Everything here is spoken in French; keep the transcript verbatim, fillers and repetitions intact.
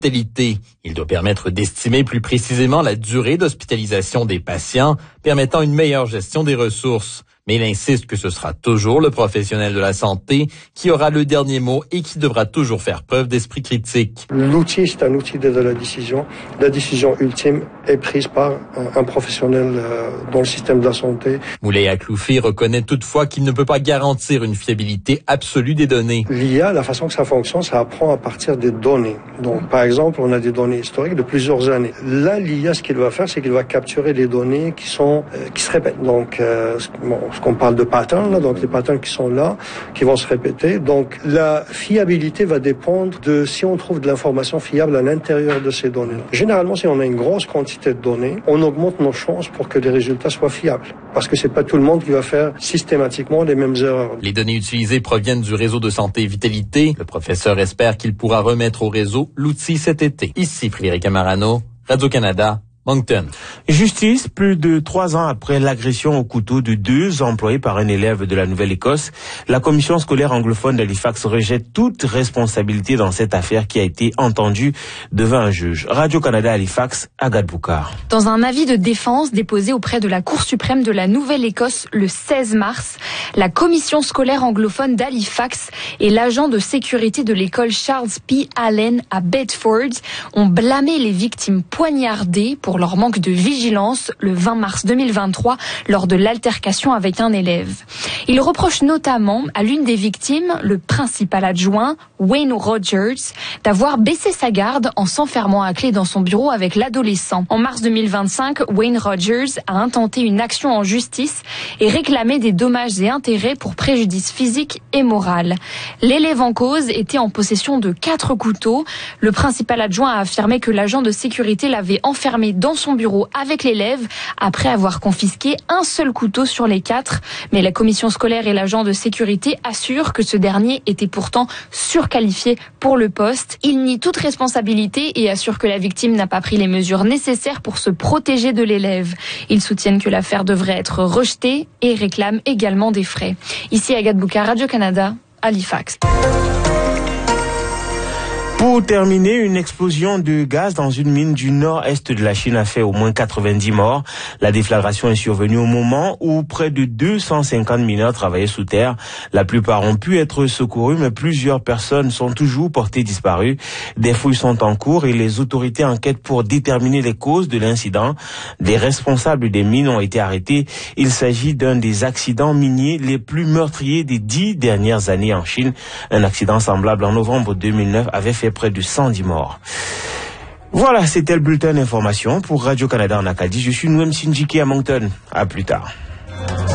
Il doit permettre d'estimer plus précisément la durée d'hospitalisation des patients, permettant une meilleure gestion des ressources. Mais il insiste que ce sera toujours le professionnel de la santé qui aura le dernier mot et qui devra toujours faire preuve d'esprit critique. L'outil, c'est un outil d'aide à la décision. La décision ultime est prise par un, un professionnel euh, dans le système de la santé. Moulay Akloufi reconnaît toutefois qu'il ne peut pas garantir une fiabilité absolue des données. L'I A, la façon que ça fonctionne, ça apprend à partir des données. Donc, par exemple, on a des données historiques de plusieurs années. Là, l'I A, ce qu'il va faire, c'est qu'il va capturer les données qui sont euh, qui se répètent. Donc, euh, bon, ce qu'on parle de patterns, là, donc les patterns qui sont là, qui vont se répéter. Donc, la fiabilité va dépendre de si on trouve de l'information fiable à l'intérieur de ces données-là. Généralement, si on a une grosse quantité de données, on augmente nos chances pour que les résultats soient fiables. Parce que c'est pas tout le monde qui va faire systématiquement les mêmes erreurs. Les données utilisées proviennent du réseau de santé Vitalité. Le professeur espère qu'il pourra remettre au réseau l'outil cet été. Ici Frédéric Amarano, Radio-Canada, Moncton. Justice, plus de trois ans après l'agression au couteau de deux employés par un élève de la Nouvelle-Écosse, la commission scolaire anglophone d'Halifax rejette toute responsabilité dans cette affaire qui a été entendue devant un juge. Radio-Canada Halifax, Agathe Boucard. Dans un avis de défense déposé auprès de la Cour suprême de la Nouvelle-Écosse le seize mars, la commission scolaire anglophone d'Halifax et l'agent de sécurité de l'école Charles P. Allen à Bedford ont blâmé les victimes poignardées pour leur manque de vigilance le vingt mars deux mille vingt-trois lors de l'altercation avec un élève. Ils reprochent notamment à l'une des victimes, le principal adjoint, Wayne Rogers, d'avoir baissé sa garde en s'enfermant à clé dans son bureau avec l'adolescent. En mars deux mille vingt-cinq, Wayne Rogers a intenté une action en justice et réclamé des dommages et intérêts pour préjudice physique et moral. L'élève en cause était en possession de quatre couteaux. Le principal adjoint a affirmé que l'agent de sécurité l'avait enfermé dans son bureau avec l'élève après avoir confisqué un seul couteau sur les quatre. Mais la commission scolaire et l'agent de sécurité assurent que ce dernier était pourtant surqualifié pour le poste. Il nie toute responsabilité et assure que la victime n'a pas pris les mesures nécessaires pour se protéger de l'élève. Ils soutiennent que l'affaire devrait être rejetée et réclament également des frais. Ici Agathe Boucard, Radio-Canada, Halifax. Pour terminer, une explosion de gaz dans une mine du nord-est de la Chine a fait au moins quatre-vingt-dix morts. La déflagration est survenue au moment où près de deux cent cinquante mineurs travaillaient sous terre. La plupart ont pu être secourus, mais plusieurs personnes sont toujours portées disparues. Des fouilles sont en cours et les autorités enquêtent pour déterminer les causes de l'incident. Des responsables des mines ont été arrêtés. Il s'agit d'un des accidents miniers les plus meurtriers des dix dernières années en Chine. Un accident semblable en novembre deux mille neuf avait fait près de cent dix morts. Voilà, c'était le bulletin d'information pour Radio-Canada en Acadie. Je suis Nouem Sinjiki à Moncton. À plus tard.